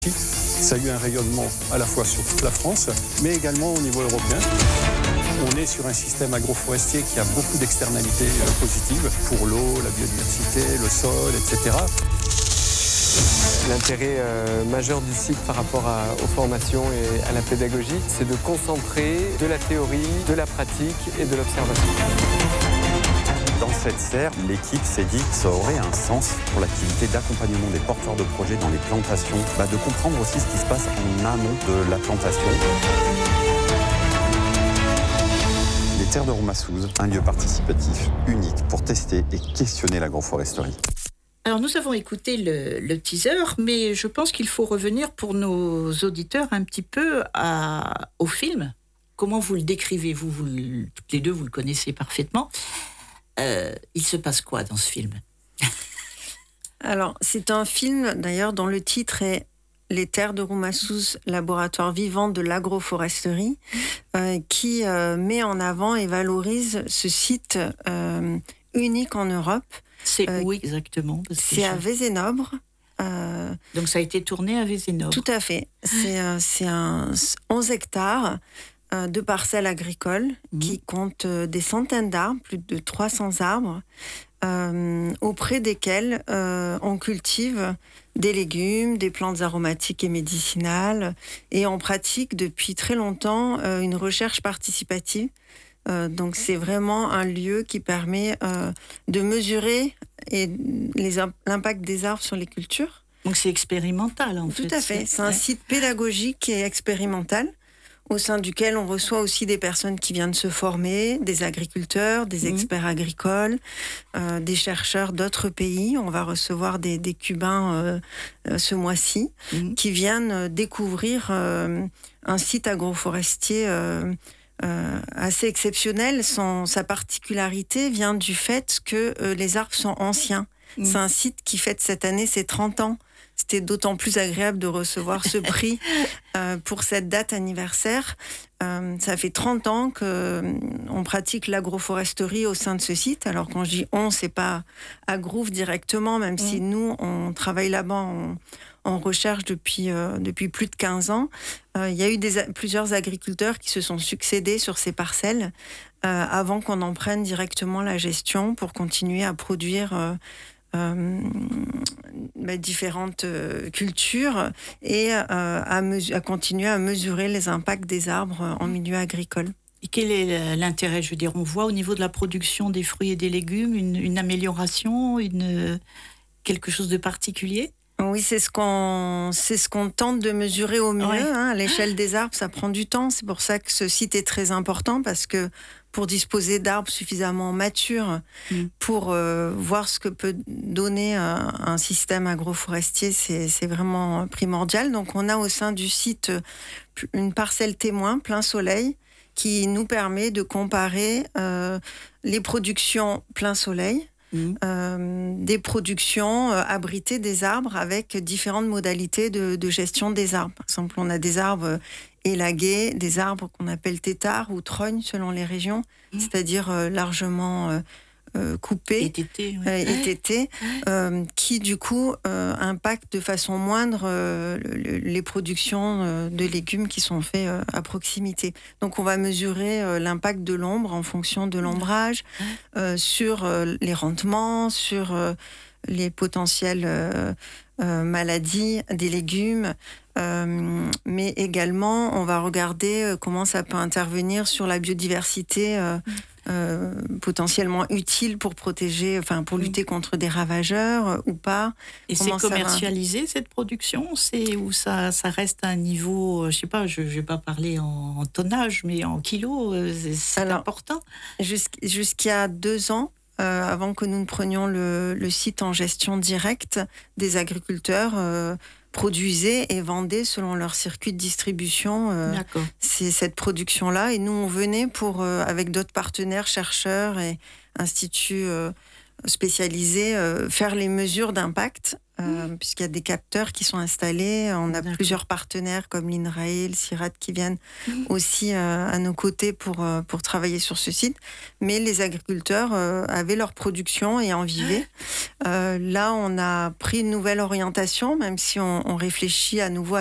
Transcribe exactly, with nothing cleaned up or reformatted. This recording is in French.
Ça a eu un rayonnement à la fois sur toute la France, mais également au niveau européen. On est sur un système agroforestier qui a beaucoup d'externalités positives pour l'eau, la biodiversité, le sol, et cetera. L'intérêt euh, majeur du site par rapport à, aux formations et à la pédagogie, c'est de concentrer de la théorie, de la pratique et de l'observation. Dans cette serre, l'équipe s'est dit que ça aurait un sens pour l'activité d'accompagnement des porteurs de projets dans les plantations, bah de comprendre aussi ce qui se passe en amont de la plantation. Les terres de Roumassouz, un lieu participatif unique pour tester et questionner l'agroforesterie. Alors nous avons écouté le, le teaser, mais je pense qu'il faut revenir pour nos auditeurs un petit peu à, au film. Comment vous le décrivez, vous, vous toutes les deux, vous le connaissez parfaitement. Euh, il se passe quoi dans ce film ? Alors, c'est un film, d'ailleurs, dont le titre est « Les terres de Roumassouz, laboratoire vivant de l'agroforesterie euh, », qui euh, met en avant et valorise ce site euh, unique en Europe. C'est euh, où exactement ? C'est à Vézénobre. Euh, Donc ça a été tourné à Vézénobre. Tout à fait. C'est, euh, c'est un onze hectares euh, de parcelles agricoles mmh. qui comptent euh, des centaines d'arbres, plus de trois cents arbres, euh, auprès desquels euh, on cultive des légumes, des plantes aromatiques et médicinales, et on pratique depuis très longtemps euh, une recherche participative. Euh, donc c'est vraiment un lieu qui permet euh, de mesurer et les, l'impact des arbres sur les cultures. Donc c'est expérimental en fait. Tout à fait. C'est, c'est un ouais. site pédagogique et expérimental au sein duquel on reçoit aussi des personnes qui viennent se former, des agriculteurs, des experts mmh. agricoles, euh, des chercheurs d'autres pays. On va recevoir des, des Cubains euh, euh, ce mois-ci mmh. qui viennent découvrir euh, un site agroforestier euh, Euh, assez exceptionnel. Son, sa particularité vient du fait que euh, les arbres sont anciens. Mmh. C'est un site qui fête cette année ses trente ans. C'était d'autant plus agréable de recevoir ce prix euh, pour cette date anniversaire. Euh, ça fait trente ans qu'on euh, pratique l'agroforesterie au sein de ce site. Alors quand je dis « on », c'est pas à Groove directement, même mmh. si nous, on travaille là-bas en, en recherche depuis, euh, depuis plus de quinze ans. Euh, il y a eu des, plusieurs agriculteurs qui se sont succédés sur ces parcelles euh, avant qu'on en prenne directement la gestion pour continuer à produire euh, euh, bah, différentes euh, cultures et euh, à, mesu- à continuer à mesurer les impacts des arbres en milieu agricole. Et quel est l'intérêt ? Je veux dire, on voit au niveau de la production des fruits et des légumes une, une amélioration, une, quelque chose de particulier ? Oui, c'est ce qu'on, c'est ce qu'on tente de mesurer au mieux. Ouais. Hein. À l'échelle des arbres, ça prend du temps. C'est pour ça que ce site est très important, parce que pour disposer d'arbres suffisamment matures mmh. pour euh, voir ce que peut donner un, un système agroforestier, c'est, c'est vraiment primordial. Donc on a au sein du site une parcelle témoin, plein soleil, qui nous permet de comparer euh, les productions plein soleil, Mmh. Euh, des productions euh, abritées des arbres avec différentes modalités de, de gestion des arbres. Par exemple, on a des arbres élagués, des arbres qu'on appelle têtards ou trognes selon les régions, mmh. c'est-à-dire euh, largement euh, euh, coupés, étêtés, ouais. euh, étêtés, euh, qui du coup euh, impactent de façon moindre euh, le, les productions euh, de légumes qui sont faits euh, à proximité. Donc on va mesurer euh, l'impact de l'ombre en fonction de l'ombrage euh, sur euh, les rendements, sur euh, les potentielles euh, euh, maladies des légumes, euh, mais également on va regarder euh, comment ça peut intervenir sur la biodiversité euh, Euh, potentiellement utile pour protéger, enfin pour lutter contre des ravageurs euh, ou pas. Et comment c'est commercialisé cette production ? C'est où ça, ça reste à un niveau, je sais pas, je, je vais pas parler en, en tonnage, mais en kilos, c'est, c'est Alors, important. Jusqu', jusqu'il y a deux ans, euh, avant que nous ne prenions le, le site en gestion directe, des agriculteurs euh, produisaient et vendaient selon leur circuit de distribution euh, c'est cette production-là. Et nous, on venait pour, euh, avec d'autres partenaires, chercheurs et instituts euh, spécialisés euh, faire les mesures d'impact, euh, mmh. puisqu'il y a des capteurs qui sont installés. On a D'accord. plusieurs partenaires comme l'INRAE, le CIRAD qui viennent mmh. aussi euh, à nos côtés pour, euh, pour travailler sur ce site. Mais les agriculteurs euh, avaient leur production et en vivaient. Euh, là, on a pris une nouvelle orientation, même si on, on réfléchit à nouveau à